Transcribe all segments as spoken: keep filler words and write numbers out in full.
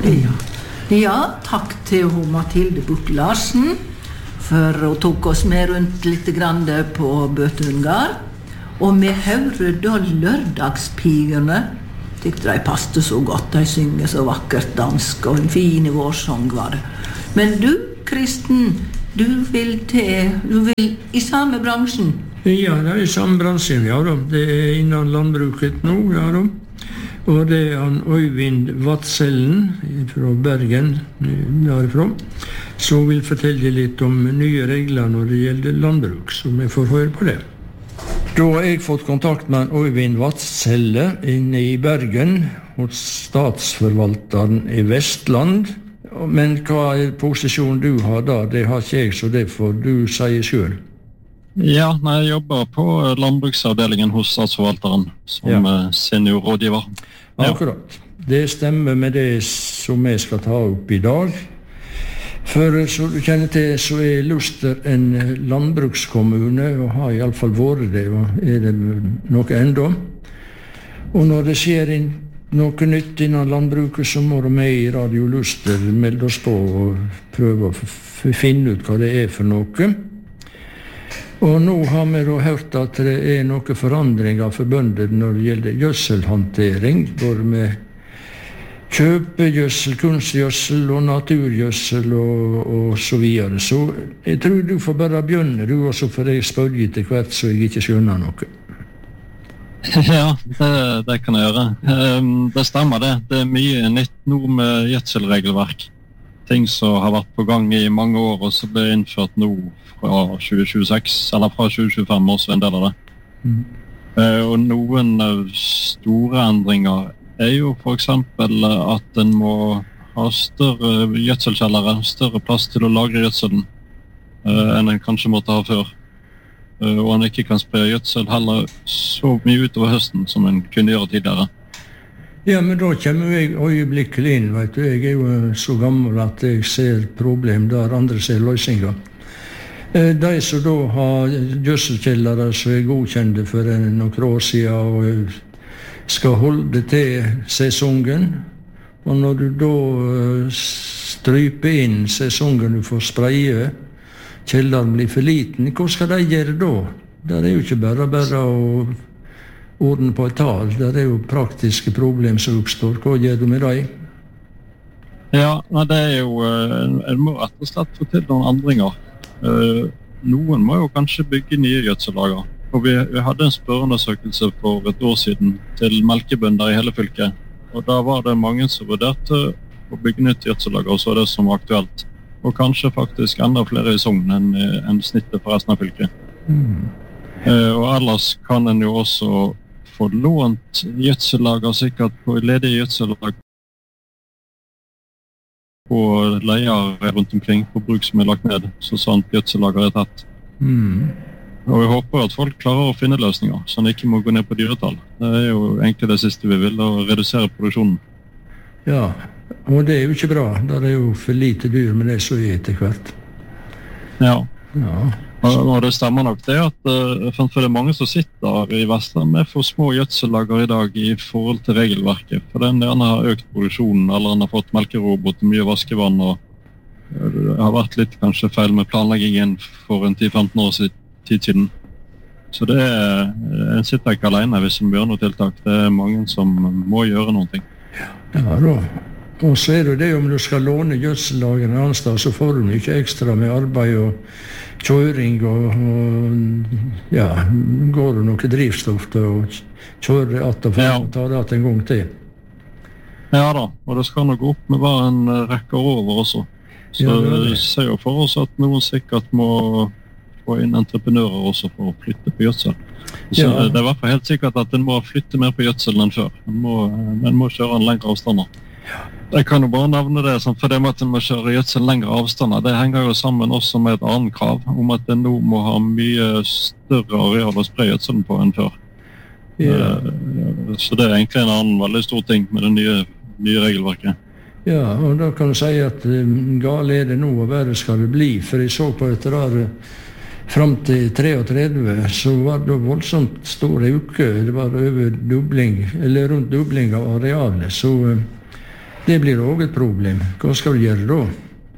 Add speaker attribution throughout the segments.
Speaker 1: Ja. Ja, takk til hun Mathilde Buch-Larsen for å tok oss med rundt litt grann på Bøtungar. Og vi hører da lørdagspigerne. Tykte de passte så godt, de synger så vakkert dansk og en fin vårsang var det. Men du, Kristen, du vil til, du vil i samme bransjen?
Speaker 2: Ja, det er i samme bransjen, ja da. Det er innan landbruket nå, ja da. Og det er han Øyvind Vadsellen fra Bergen, derifra, som vil fortelle litt om nye regler når det gjelder landbruk, så vi får høre på det. Da har jeg fått kontakt med Øyvind Vadselle inne i Bergen, hos statsforvalteren i Vestland. Men hva er posisjonen du har da? Det har ikke jeg, så det får du si selv.
Speaker 3: Ja, jeg jobber på landbruksavdelingen hos statsforvalteren som ja. seniorrådgiver. Ja.
Speaker 2: Akkurat. Det stemmer med det som jeg skal ta opp i dag. For så du kjenner til, så er Luster en landbrukskommune, og har i alle fall vært det, og er det noe enda. Og når det skjer noe nytt innan landbruket, så må de med i Radio Luster melde oss på og prøve å finne ut hva det er for noe. Og nå har vi da hørt at det er noen forandringer for bønder når det gjelder gjødselhantering, både med kjøpegjødsel, kunstgjødsel og naturgjødsel og, og så videre. Så jeg tror du får bare begynne, du, og så får jeg spørre til hvert så jeg ikke skjønner noe.
Speaker 3: Ja, det, det kan jeg gjøre. Det stemmer det. Det er mye nytt nå med gjødselregelverk. Ting som har vært på gang i mange år, og så ble innført nå fra tjue tjueseks, eller fra tjue tjuefem også en del av det. Mm. Uh, og noen uh, store endringer er jo for eksempel uh, at en må ha større gjødselkjellere, større plass til å lagre gjødselen uh, enn en kanskje måtte ha før. Uh, og en ikke kan spre gjødsel heller så mye utover høsten som en kunne gjøre tidligere.
Speaker 2: Ja, men da kommer jeg øyeblikkelig inn, vet du. Jeg er jo så gammel at jeg ser problem der andre ser løsninger. De som da har gjødselkjellere som er godkjente for noen år siden og skal holde til sesongen, og når du da stryper inn sesongen du får spreie, kjelleren blir for liten, hva skal de gjøre da? Det er jo ikke bare bare å ordne på et tal, det er jo praktiske problemer som oppstår. Hva gjør du med dem?
Speaker 3: Ja, det er jo, en må rett og slett få til noen endringer. Uh, noen må jo kanskje bygge nye gjødsellager. Og vi, vi hadde en spørreundersøkelse for et år siden til melkebønder i hele fylket. Og da var det mange som vurderte å bygge nytt gjødsellager, og så det som var aktuelt. Og kanskje faktisk enda flere i Sogn enn, enn snittet for resten av fylket. Mm. Uh, og ellers kan en jo også få lånt gjødsellager, sikkert på ledige gjødsellager på leier rundt omkring på bruk som er lagt ned, så sant gjødsellager er tatt. Mm. Og vi håper at folk klarer å finne løsninger, så de ikke må gå ned på dyretall. Det er jo egentlig det siste vi vil, å redusere produksjonen.
Speaker 2: Ja, og det er jo ikke bra. Det er jo for lite dyr med det som er etter hvert.
Speaker 3: Ja.
Speaker 2: Ja.
Speaker 3: Og det stemmer nok det at for det er mange som sitter i Vestland med for små gjødsellager i dag i forhold til regelverket. For den gjerne har økt produksjonen, eller den har fått melkerobot og mye vaskevann, og det har vært litt kanskje feil med planleggingen for en ti til femten år siden. Så det er, en sitter ikke alene hvis en gjør noe tiltak. Det er mange som må gjøre noe.
Speaker 2: Ja da. Og så er det det om du skal låne gjødsellagene en annen sted, så får du ikke ekstra med arbeid og kjøring og, og ja, går det noe drivstoff til å kjøre at og for å ta det en gang til.
Speaker 3: Ja da, og det skal nok opp med hver en rekke over også. Så ja, vi ser jo for oss at noen sikkert må få inn entreprenører også for å flytte på gjødsel. Så ja. Det er i hvert fall helt sikkert at en må flytte mer på gjødsel enn før. En må, en må kjøre en lengre avstander. Jeg kan jo bare nevne det, for det med at en må kjøre gjødsel lengre avstander, det henger jo sammen også med et annet krav, om at en nå må ha mye større areal å spre gjødselen på enn før. Ja. Så det er egentlig en annen veldig stor ting med det nye, nye regelverket.
Speaker 2: Ja, og da kan du si at gale er det nå, og verre skal det bli, for jeg så på etter der frem til treogtredve, så var det voldsomt store uker, det var over dobling, eller rundt dobling av arealet, så Det blir også et problem. Hva skal du gjøre da?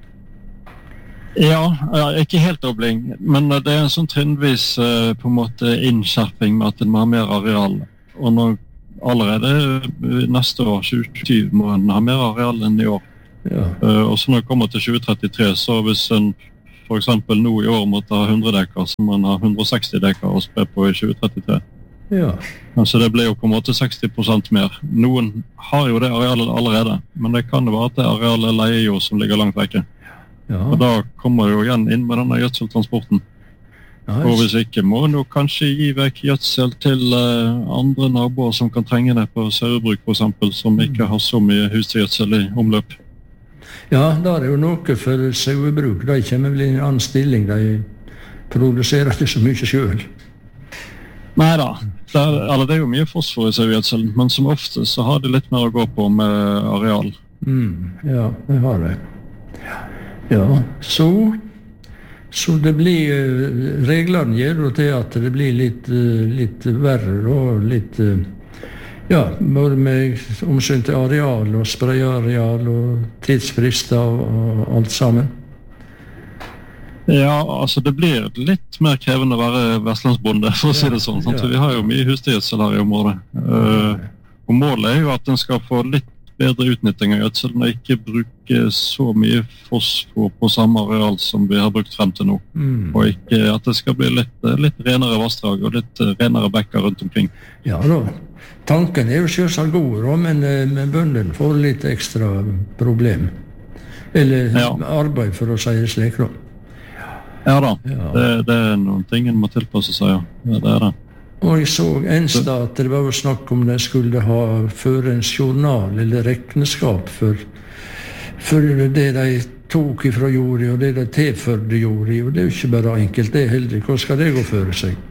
Speaker 3: Ja, ikke helt dobling, men det er en sånn trinnvis på en måte innskjerping med at den må ha mer areal. Og når allerede neste år, tjue tjue, må den ha mer areal enn i år.
Speaker 2: Ja.
Speaker 3: Og så når det kommer til tjue trettitre, så hvis en for eksempel nå i år måtte ha hundre dekar, så må man ha hundre og seksti dekar å spre på i tjue trettitre.
Speaker 2: Ja.
Speaker 3: Altså det blir jo på en måte seksti prosent mer. Noen har jo det arealet allerede, men det kan jo være at det arealet leier jo som ligger langt vekke.
Speaker 2: Ja.
Speaker 3: Og da kommer det jo igjen inn med denne gjødseltransporten. Ja, og hvis ikke må en jo kanskje gi vekk gjødsel til uh, andre naboer som kan trenge det på sauebruk for eksempel, som ikke har så mye husdyrgjødsel i omløp.
Speaker 2: Ja, da er det jo noe for sauebruk. De kommer vel i en annen stilling. De produserer ikke så mye selv.
Speaker 3: Neida, det er, eller det er jo mye fosfor i sauegjødselen, men som ofte så har de litt mer å gå på med areal.
Speaker 2: Mm, ja, det har det. Ja, så, så det blir, reglene gjør jo til at det blir litt, litt verre og litt, ja, både med omsyn til areal og sprayareal og tidsfrister og alt sammen.
Speaker 3: Ja, altså det blir litt mer krevende å være vestlandsbonde, for å si det sånn. sånn. Vi har jo mye husdyrgjødsel her i området. Uh, og målet er jo at den skal få litt bedre utnytting av gjødselen og ikke bruke så mye fosfor på samme areal som vi har brukt frem til nå. Mm. Og ikke at det skal bli litt, litt renere vassdrag og litt renere bekker rundt omkring.
Speaker 2: Ja da, tanken er jo selvsagt god, men, men bøndene får litt ekstra problem. Eller ja. Arbeid, for å si det slik da.
Speaker 3: Ja da, ja. Det, det er noen ting en må tilpasse seg, ja. Ja, det er det.
Speaker 2: Og jeg så eneste at det var snakk om de skulle ha føre en journal eller regnskap for, for det de tok ifra jorda og det de tilførte jorda. Og det er jo ikke bare enkelt, det er heldig. Hva skal det gå for seg?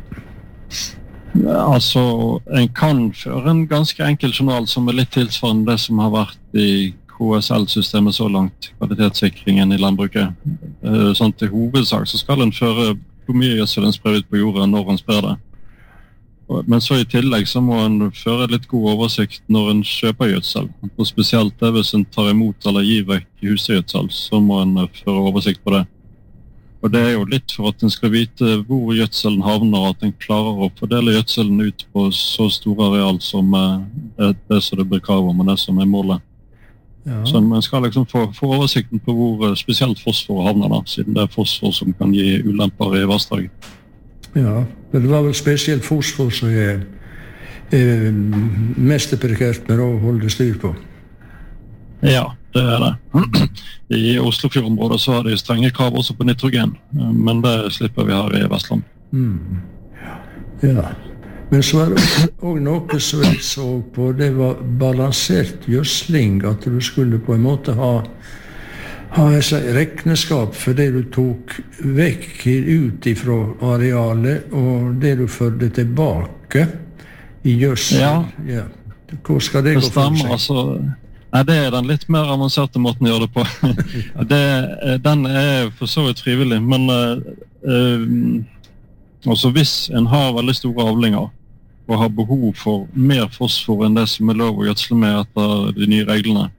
Speaker 3: Ja, altså, en kan føre en ganske enkel journal som er litt tilsvarende det som har vært i K S L-systemet så langt, kvalitetssikringen i landbruket. Sånn til hovedsak så skal en føre hvor mye gjødsel en sprer ut på jorda når en sprer det. Men så i tillegg så må en føre litt god oversikt når en kjøper gjødsel. Og spesielt det hvis en tar imot eller gir vekk husdyrgjødsel, så må en føre oversikt på det. Og det er jo litt for at en skal vite hvor gjødselen havner, at en klarer å fordele gjødselen ut på så store areal som det, det som det blir krav om, og det som er målet. Ja. Så man skal liksom få, få oversikten på hvor spesielt fosfor havner da, siden det er fosfor som kan gi ulemper i vassdraget.
Speaker 2: Ja, men det var vel spesielt fosfor som er, er mest prekært med å holde styr på.
Speaker 3: Ja, det er det. I Oslofjordområdet så har de strenge krav også på nitrogen, men det slipper vi her i Vestland.
Speaker 2: Mm. Ja, men så er det også noe som jeg så på, det var balansert gjødsling, at du skulle på en måte ha ha et regnskap for det du tok vekk ut ifra arealet og det du førte tilbake i gjødsel.
Speaker 3: Ja.
Speaker 2: Ja. Hvor skal det, det gå for seg?
Speaker 3: Altså, nei, det er den litt mer avanserte måten å gjøre det på. det, den er for så vidt frivillig, men uh, altså hvis en har veldig store avlinger og har behov for mer fosfor enn det som er lov å gjødsle med etter de nye reglene,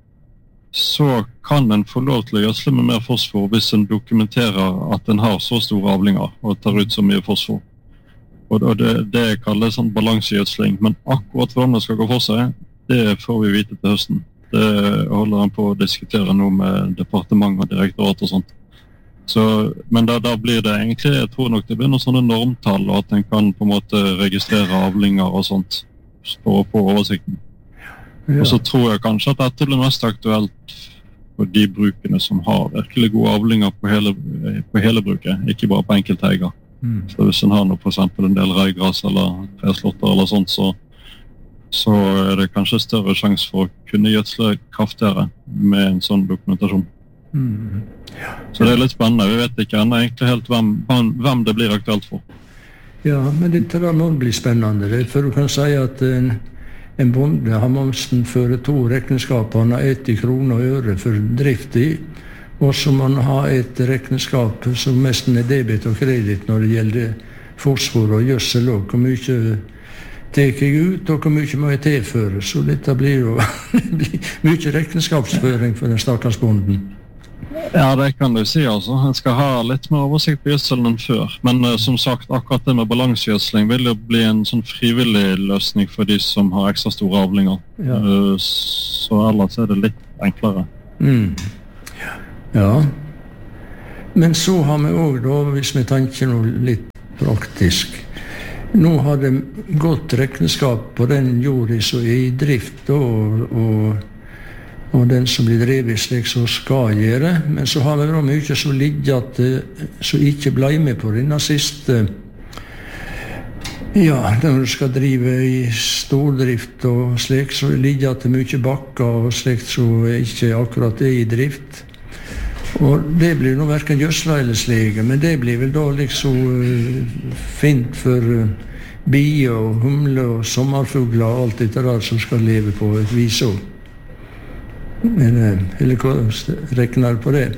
Speaker 3: så kan en få lov til å gjødsle med mer fosfor hvis en dokumenterer at en har så store avlinger og tar ut så mye fosfor. Og det, det kalles sånn balansegjødsling, men akkurat hvordan det skal gå for seg, det får vi vite til høsten. Det holder en på å diskutere nå med departement og direktorat og sånt. Så, men da, da blir det egentlig, jeg tror nok det blir noen sånne normtall, og at en kan på en måte registrere avlinger og sånt for å få oversikten. Ja. Og så tror jeg kanskje at dette blir mest aktuelt for de brukene som har virkelig gode avlinger på hele, på hele bruket, ikke bare på enkeltheiger. Mm. Så hvis en har noe, for eksempel en del reigras eller treslotter eller sånt, så, så er det kanskje større sjanse for å kunne gjødsle kraftigere med en sånn dokumentasjon. Mm. Ja. Så det er litt spennende. Vi vet ikke ennå egentlig helt hvem, hvem det blir aktuelt for.
Speaker 2: Ja, men dette da må bli spennende, for du kan si at en En bonde har måsten føre to regnskaper, han har ett i kroner og øre for drift i, og så må han ha et regnskap som nesten er debit og kredit når det gjelder fosfor og gjødsel, og hvor mye tek jeg ut, og hvor mye må jeg tilføre. Så dette blir jo mye regnskapsføring for den stakkars bonden.
Speaker 3: Ja, det kan du si, altså. En skal ha litt mer oversikt på gjødselen enn før. Men uh, som sagt, akkurat det med balansegjødsling vil jo bli en sånn frivillig løsning for de som har ekstra store avlinger. Ja. Uh, så ellers er det litt enklere.
Speaker 2: Mm. Ja. Men så har vi også, da, hvis vi tenker noe litt praktisk, nå har det gått regnskap på den jorda som er i drift, og, og og den som blir drevet slik som skal gjøre, men så har vi da mye som ligger at som ikke ble med på denne siste, ja, når du skal drive i stordrift og slik, så ligger at det mye bakker og slikt som ikke akkurat er i drift. Og det blir nå hverken gjødsla eller slege, men det blir vel da liksom uh, fint for uh, bier og humler og sommerfugler og alt dette der som skal leve på et vis også. Eller, eller hva regner du på det?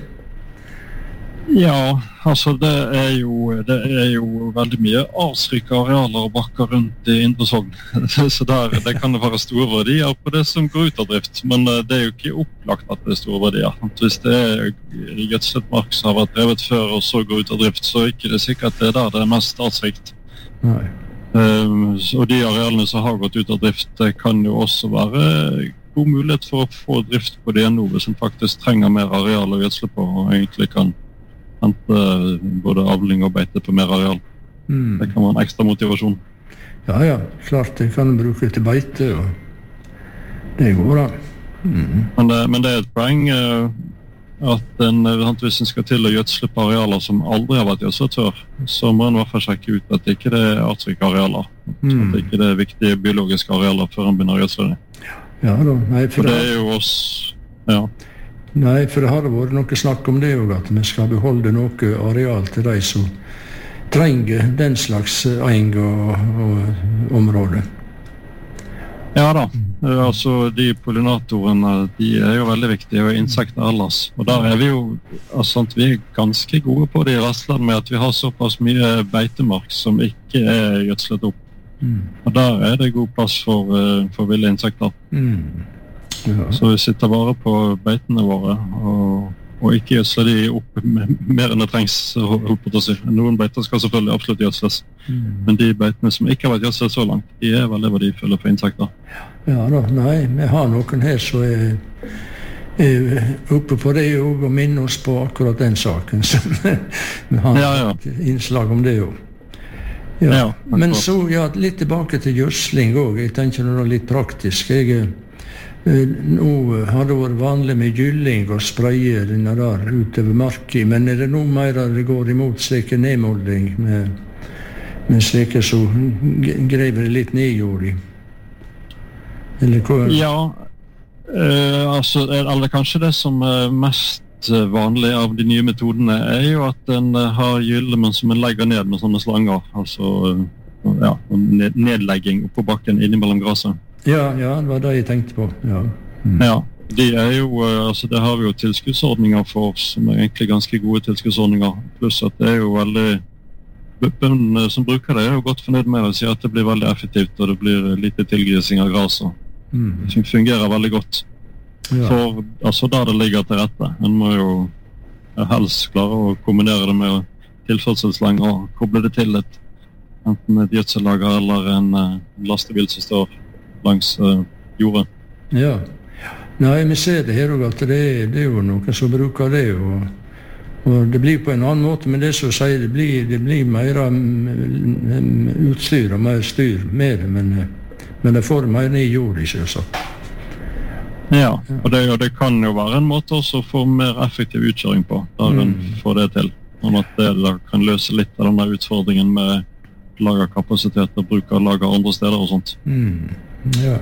Speaker 3: Ja, altså det er jo, det er jo veldig mye avsrike arealer og bakker rundt i Indre Sogn. Så der, det kan det være store verdier på det som går ut av drift, men det er jo ikke opplagt at det er store verdier. Hvis det er gjødslet mark som har vært drevet før og så går ut av drift, så er ikke det sikkert at det er der det er mest avsrikt.
Speaker 2: Nei.
Speaker 3: Um, og de arealene som har gått ut av drift, det kan jo også være god mulighet for å få drift på det nå, hvis en faktisk trenger mer areal å gjødsle på, og egentlig kan hente både avling og beite på mer areal. Mm. Det kan være en ekstra motivasjon.
Speaker 2: Ja, ja, klart det kan du bruke til beite, og det går da. Mm.
Speaker 3: Men, det, men det er et poeng uh, at en, hvis en skal til å gjødsle på arealer som aldri har vært gjødslet før, så må en i hvert fall sjekke ut at det ikke er artsrike arealer, mm. at det ikke er viktige biologiske arealer før en begynner å gjødsle det.
Speaker 2: Ja da, nei, for,
Speaker 3: for det er jo oss, ja.
Speaker 2: Nei, for det har vært noe snakk om det også, at vi skal beholde noe areal til de som trenger den slags eng og, og område.
Speaker 3: Ja da, altså de pollinatorene, de er jo veldig viktige, og insekter ellers. Og der er vi jo, altså vi er ganske gode på det i Vestland med at vi har såpass mye beitemark som ikke er gjødslet opp. Mm. Og der er det god plass for, for ville insekter. Mm. Ja. Så vi sitter bare på beitene våre og, og ikke gjødsler de opp mer enn det trengs. Noen beiter skal selvfølgelig absolutt gjødsles, mm. men de beitene som ikke har vært gjødslet så langt, de er veldig verdifulle for insekter.
Speaker 2: Ja da, nei, vi har noen her som er, er oppe på det og minner oss på akkurat den saken. Så vi har ja, ja. et innslag om det også. Ja, ja, men så ja, litt tilbake til gjødsling også. Jeg tenker noe litt praktisk. Jeg, eh, nå har det vært vanlig med gylling og spraye denne der utover marken, men er det noe mer det går imot slike nedmåling med, med slike som grever det litt ned i jorda? Eller hva?
Speaker 3: Ja, eh, altså, eller kanskje det som er mest vanlig av de nye metodene er jo at en har gyllemen som en legger ned med sånne slanger, altså ja, nedlegging på bakken innimellom gresset.
Speaker 2: Ja, ja, det var det jeg tenkte på. Ja,
Speaker 3: mm. ja de er jo, altså det har vi jo tilskuddsordninger for, som er egentlig ganske gode tilskuddsordninger, pluss at det er jo veldig, bøndene som bruker det er jo godt fornøyd med det, og sier at det blir veldig effektivt, og det blir lite tilgrising av gresset, mm. som fungerer veldig godt. Ja. For altså der det ligger til rette. En må jo helst klare å kombinere det med tilførselslang og koble det til et, enten et gjødsellager eller en uh, lastebil som står langs uh, jordet.
Speaker 2: Ja, nei, vi ser det her også, at det er, det er jo noen som bruker det, og, og det blir på en annen måte, men det som sier, det blir, det blir mer um, utstyr og mer styr med det, men, men det får mer ned i jordet, selvsagt.
Speaker 3: Ja, og det, og det kan jo være en måte også å få mer effektiv utkjøring på, der en mm. får det til. Sånn at det da kan løse litt av denne utfordringen med lagerkapasitet og bruk av lager andre steder og sånt.
Speaker 2: Mm. Ja.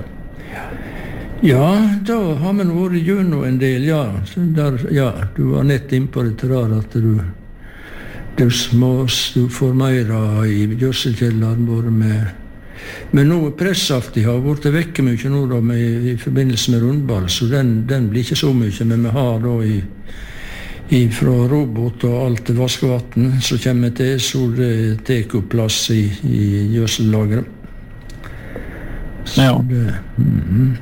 Speaker 2: ja, da har vi nå vært gjennom en del, ja. Så der, ja, du var nett inn på det der at du, du, må, du får mer i gjødselkjelleren både med. Men nå pressaftig har vært vekke mye nå da med, i forbindelse med rundball, så den, den blir ikke så mye, men vi har da i, i fra robot og alt til vaskevatten, så kommer til, så det tek opp plass i, i gjødsellageret. Så
Speaker 3: Ja.
Speaker 2: det, mhm.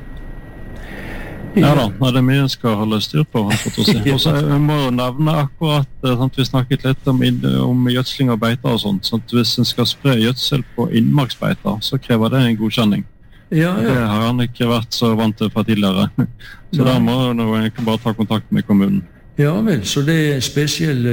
Speaker 3: Ja da, nei, det er mye en skal holde styr på. Si. Og så jeg må jo nevne akkurat, sant, vi snakket litt om, om gjødsling og beiter og sånt, sånn at hvis en skal spre gjødsel på innmarksbeiter, så krever det en godkjenning.
Speaker 2: Ja, ja.
Speaker 3: Det har han ikke vært så vant til fra tidligere. Så da må en bare ta kontakt med kommunen.
Speaker 2: Ja vel, så det er spesielle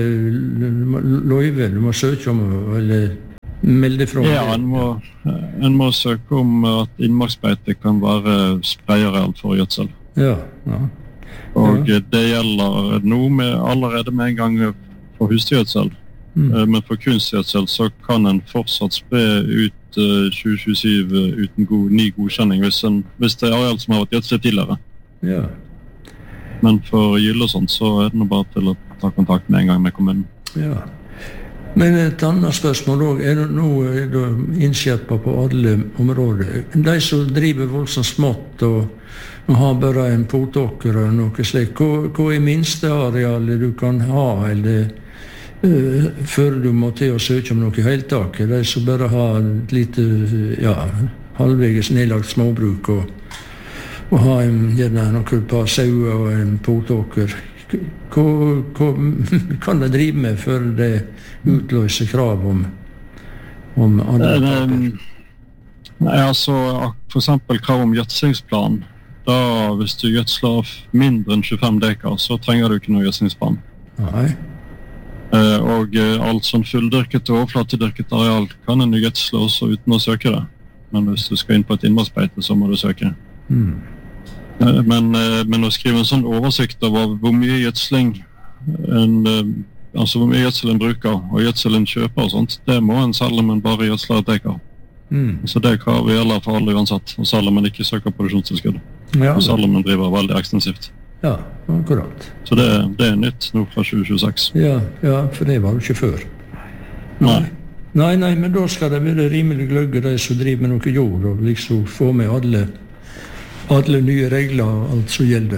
Speaker 2: løyve du må søke om, eller melde fra?
Speaker 3: Ja, en må, en må søke om at innmarksbeite kan være spreieareal for gjødsel.
Speaker 2: Ja, ja.
Speaker 3: Og ja. Det gjelder nå med, allerede med en gang for husdyrgjødsel. Mm. Men for kunstgjødsel så kan en fortsatt spre ut uh, tjue tjuesju uten god, ny godkjenning hvis, en, hvis det er areal som har vært gjødslet tidligere.
Speaker 2: Ja.
Speaker 3: Men for gyll og sånt så er det nå bare til å ta kontakt med en gang med kommunen.
Speaker 2: Ja. Men et annet spørsmål også, er det nå innskjerpet på alle områder? De som driver voldsomt smått og, og har bare en potåker og noe slikt, hva, hva er minstearealet du kan ha, eller uh, før du må til å søke om noe heltak? De som bare har et lite, ja, halvveges nedlagt småbruk og, og har en, gjerne noen par sauer og en potåker. Hva, hva kan de drive med før det utløser krav om, om andre taper?
Speaker 3: Nei, altså for eksempel krav om gjødslingsplan. Da, hvis du gjødsler mindre enn tjuefem dekar, så trenger du ikke noe gjødslingsplan.
Speaker 2: Nei.
Speaker 3: Eh, og alt sånn fulldyrket og overflatedyrket areal kan en gjødsle også uten å søke det. Men hvis du skal inn på et innmarksbeite, så må du søke.
Speaker 2: Mm.
Speaker 3: Men, men å skrive en sånn oversikt over hvor mye gjødsling en, altså hvor mye gjødsel en bruker og gjødsel en kjøper og sånt, det må en selv om en bare gjødsler et dekar. Mm. Så det kravet gjelder for alle uansett, og selv om en ikke søker produksjonstilskudd. Ja. Og selv om en driver veldig ekstensivt.
Speaker 2: Ja, akkurat.
Speaker 3: Så det, det er nytt nå fra tjue tjueseks.
Speaker 2: Ja, ja, for det var det ikke før.
Speaker 3: Nei.
Speaker 2: Nei, nei, men da skal det være rimelig gløgge de som driver med noe jord, og liksom få med alle alle nye regler og alt som gjelder.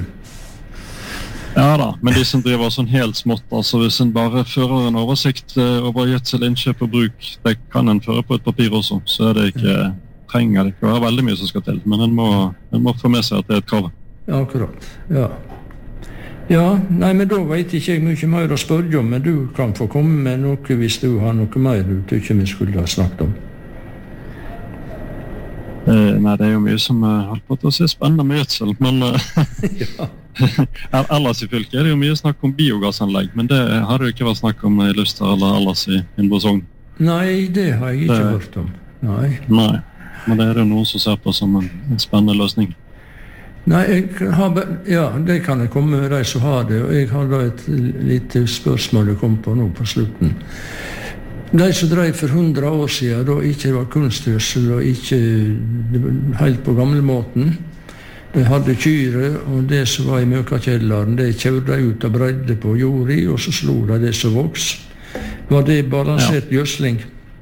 Speaker 3: Ja da, men de som driver sånn helt smått, altså hvis en bare fører en oversikt over gjødsel, innkjøp og bruk, det kan en føre på et papir også, så er det ikke, trenger det ikke være veldig mye som skal til, men en må, en må få med seg at det er et krav.
Speaker 2: Ja, akkurat, ja. Ja, nei, men da vet ikke jeg mye mer å spørre om, men du kan få komme med noe hvis du har noe mer du tykker vi skulle ha snakket om.
Speaker 3: Eh, nei, det er jo mye som uh, holdt på til å se spennende med gjødsel, men uh, ja. Ellers i fylket er det jo mye snakk om biogassanlegg, men det har det jo ikke vært snakk om i Luster eller ellers i Indre Sogn.
Speaker 2: Nei, det har jeg ikke
Speaker 3: det,
Speaker 2: hørt om. Nei.
Speaker 3: Nei, men det er jo noen som ser på som en, en spennende løsning.
Speaker 2: Nei, jeg har, ja, det kan jeg komme med de som har det, og jeg har da et lite spørsmål jeg kom på nå på slutten. De som drev for hundre år siden, da ikke var kunstgjødsel og ikke helt på gamlemåten, de hadde kyre, og det som var i møkakjelleren, det kjørte ut og bredde på jord i, og så slo de det som voks. Var det balansert ja. Gjødsling?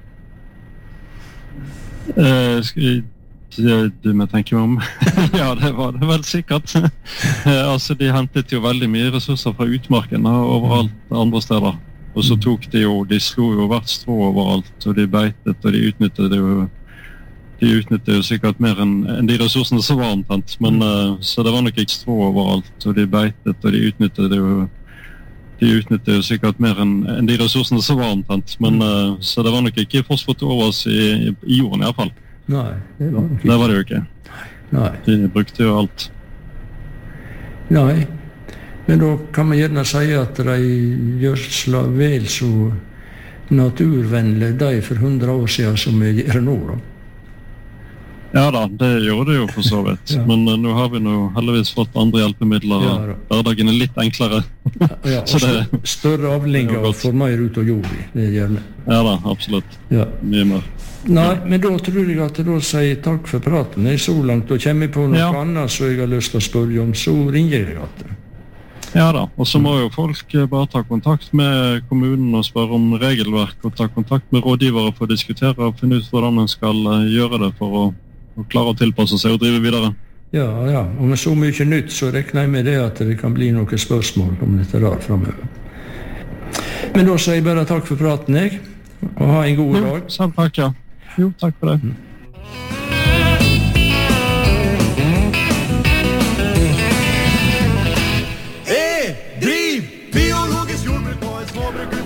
Speaker 3: Eh, skal jeg, du må tenke meg om. Ja, det var det vel sikkert. Altså, de hentet jo veldig mye ressurser fra utmarken og overalt andre steder. Og så tok de jo, de slo jo hvert strå overalt, og de beitet, og de utnyttet det jo, de utnyttet jo sikkert mer enn, enn de ressursene som var omtrent, men uh, så det var nok ikke strå overalt, og de beitet, og de utnyttet det jo, de utnyttet jo sikkert mer enn, enn de ressursene som var omtrent, men uh, så det var nok ikke fosfor til overs i, i, i jorden i hvert fall.
Speaker 2: Nei, det var nok ikke.
Speaker 3: Det var det jo ikke.
Speaker 2: Nei.
Speaker 3: De brukte jo alt.
Speaker 2: Nei. Men da kan man gjerne si at de gjødsla vel så naturvennlig de for hundre år siden som vi gjør nå, da.
Speaker 3: Ja da, det gjorde det jo for så vidt. Ja. Men uh, nå har vi nå heldigvis fått andre hjelpemidler, ja, og hverdagen er litt enklere.
Speaker 2: Ja, og det, større avlinger og får mer ut av jord i, det gjør det.
Speaker 3: Ja da, absolutt. Ja. Mye mer.
Speaker 2: Nei, men da tror jeg at jeg da sier takk for praten. Jeg er så langt, og kommer jeg på noe ja. Annet så jeg har lyst til å spørre om, så ringer jeg at det.
Speaker 3: Ja da, og så må jo folk bare ta kontakt med kommunen og spørre om regelverk, og ta kontakt med rådgivere for å diskutere og finne ut hvordan man skal gjøre det for å, å klare å tilpasse seg og drive videre.
Speaker 2: Ja, ja, og med så mye nytt så regner jeg med det at det kan bli noen spørsmål om dette der fremover. Men da sier jeg bare takk for praten, jeg, og ha en god dag.
Speaker 3: Jo, selv takk, ja. Jo, takk for det. Mm.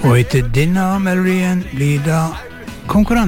Speaker 4: Og etter denne melodien blir det konkurranse.